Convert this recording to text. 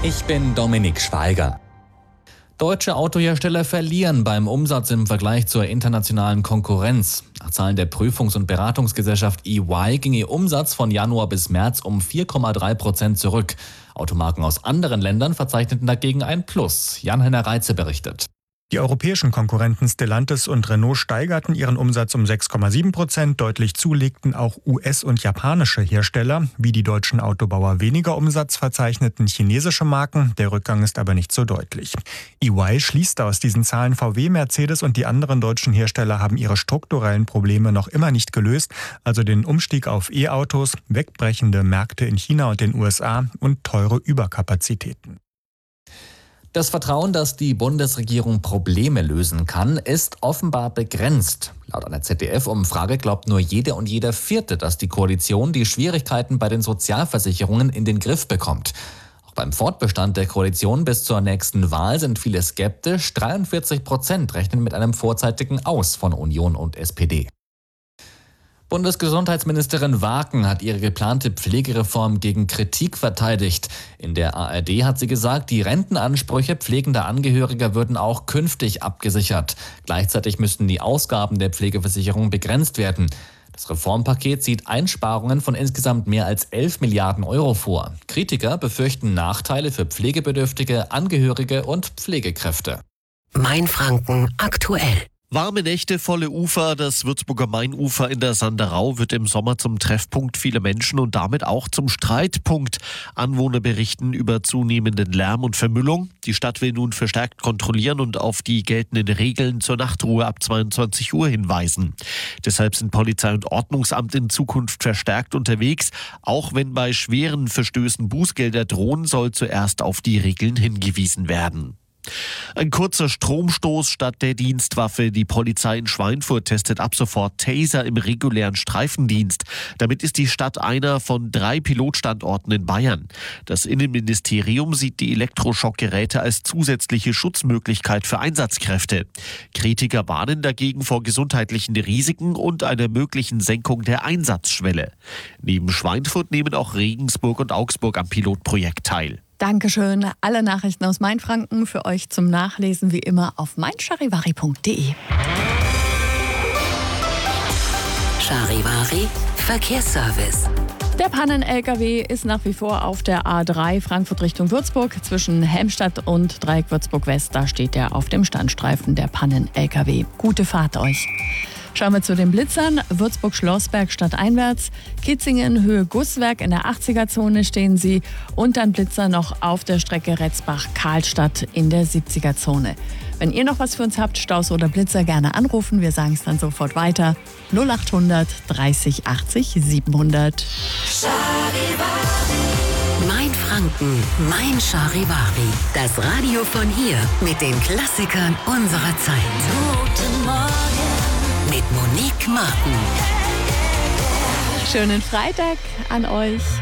Ich bin Dominik Schweiger. Deutsche Autohersteller verlieren beim Umsatz im Vergleich zur internationalen Konkurrenz. Nach Zahlen der Prüfungs- und Beratungsgesellschaft EY ging ihr Umsatz von Januar bis März um 4,3% zurück. Automarken aus anderen Ländern verzeichneten dagegen ein Plus. Jan-Henner Reitze berichtet. Die europäischen Konkurrenten Stellantis und Renault steigerten ihren Umsatz um 6,7%. Deutlich zulegten auch US- und japanische Hersteller. Wie die deutschen Autobauer weniger Umsatz verzeichneten chinesische Marken. Der Rückgang ist aber nicht so deutlich. EY schließt aus diesen Zahlen, VW, Mercedes und die anderen deutschen Hersteller haben ihre strukturellen Probleme noch immer nicht gelöst. Also den Umstieg auf E-Autos, wegbrechende Märkte in China und den USA und teure Überkapazitäten. Das Vertrauen, dass die Bundesregierung Probleme lösen kann, ist offenbar begrenzt. Laut einer ZDF-Umfrage glaubt nur jede und jeder Vierte, dass die Koalition die Schwierigkeiten bei den Sozialversicherungen in den Griff bekommt. Auch beim Fortbestand der Koalition bis zur nächsten Wahl sind viele skeptisch. 43% rechnen mit einem vorzeitigen Aus von Union und SPD. Bundesgesundheitsministerin Waaken hat ihre geplante Pflegereform gegen Kritik verteidigt. In der ARD hat sie gesagt, die Rentenansprüche pflegender Angehöriger würden auch künftig abgesichert. Gleichzeitig müssten die Ausgaben der Pflegeversicherung begrenzt werden. Das Reformpaket sieht Einsparungen von insgesamt mehr als 11 Milliarden Euro vor. Kritiker befürchten Nachteile für Pflegebedürftige, Angehörige und Pflegekräfte. Mainfranken aktuell. Warme Nächte, volle Ufer. Das Würzburger Mainufer in der Sanderau wird im Sommer zum Treffpunkt vieler Menschen und damit auch zum Streitpunkt. Anwohner berichten über zunehmenden Lärm und Vermüllung. Die Stadt will nun verstärkt kontrollieren und auf die geltenden Regeln zur Nachtruhe ab 22 Uhr hinweisen. Deshalb sind Polizei und Ordnungsamt in Zukunft verstärkt unterwegs. Auch wenn bei schweren Verstößen Bußgelder drohen, soll zuerst auf die Regeln hingewiesen werden. Ein kurzer Stromstoß statt der Dienstwaffe. Die Polizei in Schweinfurt testet ab sofort Taser im regulären Streifendienst. Damit ist die Stadt einer von 3 Pilotstandorten in Bayern. Das Innenministerium sieht die Elektroschockgeräte als zusätzliche Schutzmöglichkeit für Einsatzkräfte. Kritiker warnen dagegen vor gesundheitlichen Risiken und einer möglichen Senkung der Einsatzschwelle. Neben Schweinfurt nehmen auch Regensburg und Augsburg am Pilotprojekt teil. Dankeschön. Alle Nachrichten aus Mainfranken für euch zum Nachlesen wie immer auf meincharivari.de. Charivari Verkehrsservice. Der Pannen-LKW ist nach wie vor auf der A3 Frankfurt Richtung Würzburg zwischen Helmstadt und Dreieck Würzburg West. Da steht er auf dem Standstreifen, der Pannen-LKW. Gute Fahrt euch. Schauen wir zu den Blitzern. Würzburg-Schlossberg stadteinwärts. Kitzingen Höhe Gusswerk in der 80er-Zone stehen sie. Und dann Blitzer noch auf der Strecke Retzbach-Karlstadt in der 70er-Zone. Wenn ihr noch was für uns habt, Staus oder Blitzer, gerne anrufen. Wir sagen es dann sofort weiter. 0800 30 80 700. Mainfranken, Mein Charivari. Das Radio von hier mit den Klassikern unserer Zeit. Guten Morgen. Mit Monique Martin. Schönen Freitag an euch.